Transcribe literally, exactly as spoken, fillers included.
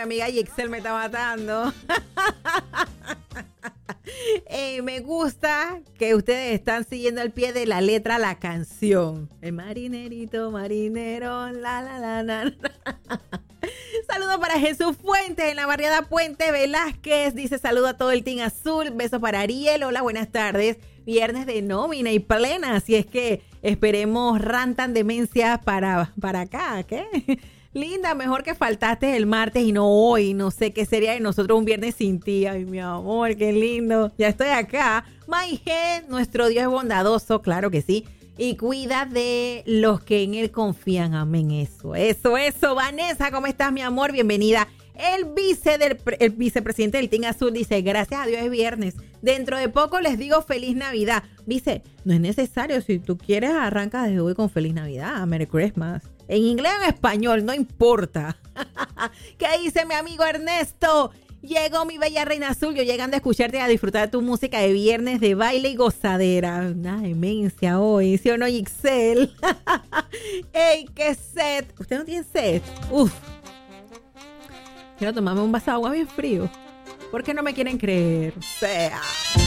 amiga Yixel me está matando. Hey, me gusta que ustedes están siguiendo al pie de la letra la canción. El marinerito, marinero, la la la la. Saludos para Jesús Fuentes en la barriada Puente Velázquez. Dice saludo a todo el Team Azul. Besos para Ariel. Hola, buenas tardes. Viernes de nómina y plena. Así es que esperemos rantan demencia para, para acá. ¿Qué? Linda, mejor que faltaste el martes y no hoy. No sé qué sería de nosotros un viernes sin ti. Ay, mi amor, qué lindo. Ya estoy acá. Maije, nuestro Dios es bondadoso, claro que sí. Y cuida de los que en Él confían. Amén. Eso, eso, eso. Vanessa, ¿cómo estás, mi amor? Bienvenida. El vice del el vicepresidente del Team Azul dice, gracias a Dios es viernes. Dentro de poco les digo feliz Navidad. Vice, no es necesario. Si tú quieres, arranca desde hoy con feliz Navidad. Merry Christmas. En inglés o en español, no importa. ¿Qué dice mi amigo Ernesto? Llegó mi bella reina azul. Yo llegando a escucharte y a disfrutar de tu música de viernes de baile y gozadera. Una demencia hoy, ¿sí o no, Yixel? ¡Ey, qué sed! ¿Usted no tiene sed? Uf. Quiero tomarme un vaso de agua bien frío. ¿Por qué no me quieren creer? O sea...